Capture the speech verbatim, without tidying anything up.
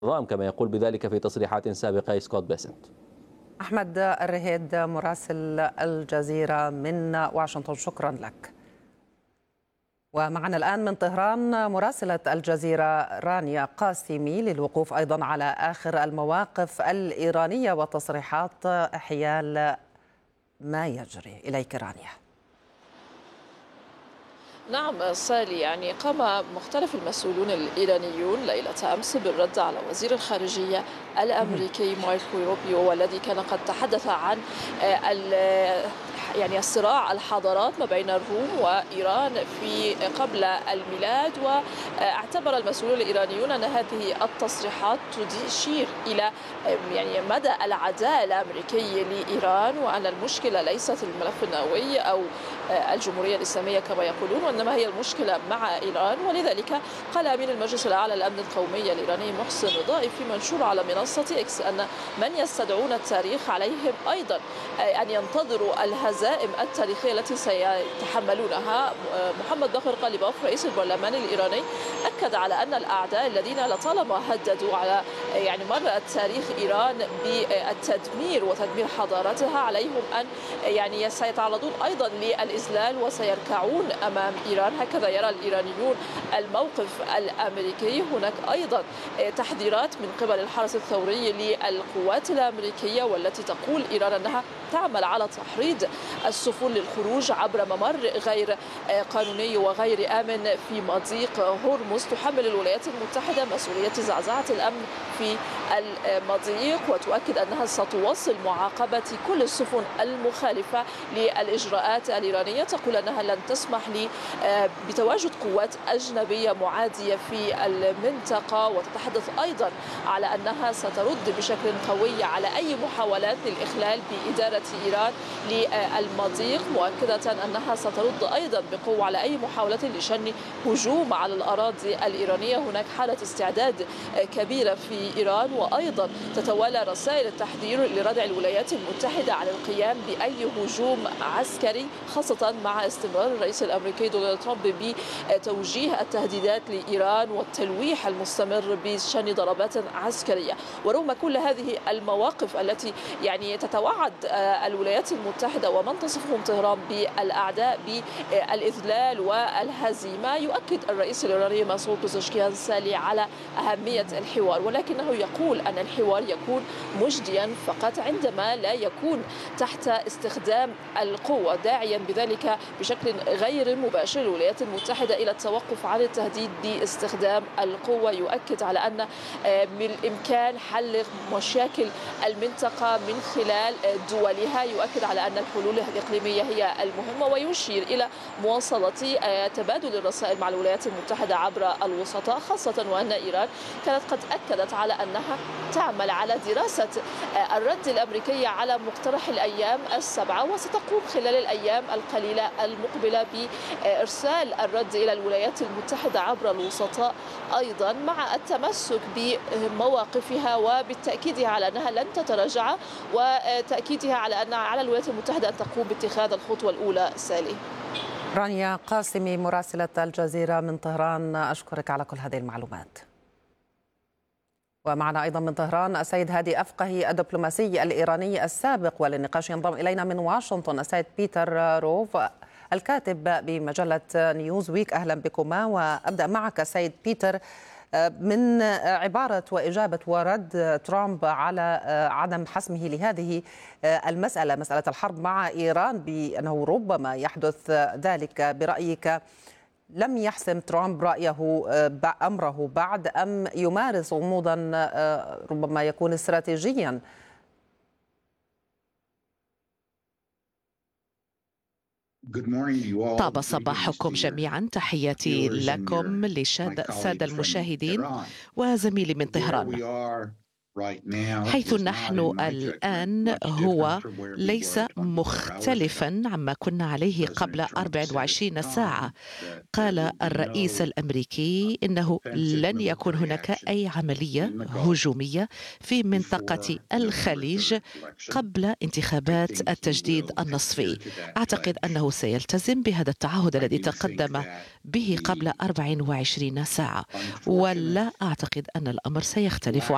الرام كما يقول بذلك في تصريحات سابقة سكوت بيسنت. أحمد الرهيد مراسل الجزيرة من واشنطن، شكرا لك. ومعنا الآن من طهران مراسلة الجزيرة رانيا قاسمي للوقوف أيضا على آخر المواقف الإيرانية وتصريحات حيال ما يجري. إليك رانيا. نعم سالي، يعني قام مختلف المسؤولون الإيرانيون ليلة أمس بالرد على وزير الخارجية الأمريكي ماركو روبيو، والذي كان قد تحدث عن يعني الصراع الحضارات ما بين الروم وإيران في قبل الميلاد. واعتبر المسؤولون الإيرانيون أن هذه التصريحات تشير إلى يعني مدى العداء الأمريكي لإيران، وأن المشكلة ليست الملف النووي أو الجمهورية الإسلامية كما يقولون، وإنما هي المشكلة مع إيران. ولذلك قال أمين المجلس الأعلى للأمن القومي الإيراني محسن رضائي في منشور على منصة إكس أن من يستدعون التاريخ عليهم أيضا أن ينتظروا الهزائم التاريخية التي سيتحملونها. محمد باقر غالباف رئيس البرلمان الإيراني أكد على أن الأعداء الذين لطالما هددوا على يعني مر التاريخ إيران بالتدمير وتدمير حضارتها عليهم أن يعني سيتعرضون أيضا للإذلال وسيركعون أمام إيران. هكذا يرى الإيرانيون الموقف الأمريكي. هناك أيضا تحذيرات من قبل الحرس الثوري للقوات الأمريكية، والتي تقول إيران أنها تعمل على تحريض السفن للخروج عبر ممر غير قانوني وغير آمن في مضيق هرمز. تحمل الولايات المتحدة مسؤولية زعزعة الأمن في المضيق، وتؤكد أنها ستواصل معاقبة كل السفن المخالفة للإجراءات الإيرانية. تقول أنها لن تسمح لي بتواجد قوات أجنبية معادية في المنطقة، وتتحدث أيضا على أنها سترد بشكل قوي على أي محاولات للإخلال بإدارة إيران للمضيق، مؤكدة أنها سترد أيضا بقوة على أي محاولات لشن هجوم على الأراضي الإيرانية. هناك حالة استعداد كبيرة في إيران، وأيضا تتوالى رسائل التحذير لردع الولايات المتحدة عن القيام بأي هجوم عسكري، خاصة مع استمرار الرئيس الأمريكي دونالد ترامب بتوجيه التهديدات لإيران والتلويح المستمر بشن ضربات عسكرية. ورغم كل هذه المواقف التي يعني تتوعد الولايات المتحدة ومن تصفهم طهران بالأعداء بالإذلال والهزيمة، يؤكد الرئيس الإيراني مسعود بزشكيان سالي على أهمية الحوار، ولكنه يقول أن الحوار يكون مجديا فقط عندما لا يكون تحت استخدام القوة، داعيا بذلك بشكل غير مباشر الولايات المتحدة إلى التوقف عن التهديد باستخدام القوة. يؤكد على أن من الإمكان حل مشاكل المنطقة من خلال دولها. يؤكد على أن الحلول الإقليمية هي المهمة، ويشير إلى مواصلة تبادل الرسائل مع الولايات المتحدة عبر الوسطاء، خاصة وأن إيران كانت قد أكدت على أنها تعمل على دراسة الرد الأمريكي على مقترح الأيام السبعة، وستقوم خلال الأيام القليلة المقبلة بإرسال الرد إلى الولايات المتحدة عبر الوسطاء أيضا، مع التمسك بمواقفها وبالتأكيد على أنها لن تتراجع، وتأكيدها على أن على الولايات المتحدة أن تقوم باتخاذ الخطوة الأولى. سالي. رانيا قاسمي مراسلة الجزيرة من طهران، أشكرك على كل هذه المعلومات. ومعنا أيضا من طهران السيد هادي أفقهي الدبلوماسي الإيراني السابق، وللنقاش ينضم إلينا من واشنطن السيد بيتر روف الكاتب بمجلة نيوز ويك. أهلا بكما، وأبدأ معك سيد بيتر من عبارة وإجابة ورد ترامب على عدم حسمه لهذه المسألة، مسألة الحرب مع إيران، بأنه ربما يحدث ذلك. برأيك لم يحسم ترامب رأيه أمره بعد، أم يمارس غموضا ربما يكون استراتيجيا؟ طاب صباحكم جميعا، تحياتي لكم للسادة المشاهدين وزميلي من طهران. حيث نحن الآن هو ليس مختلفا عما كنا عليه قبل أربع وعشرين ساعة. قال الرئيس الأمريكي إنه لن يكون هناك أي عملية هجومية في منطقة الخليج قبل انتخابات التجديد النصفي. أعتقد أنه سيلتزم بهذا التعهد الذي تقدم به قبل أربع وعشرين ساعة، ولا أعتقد أن الأمر سيختلف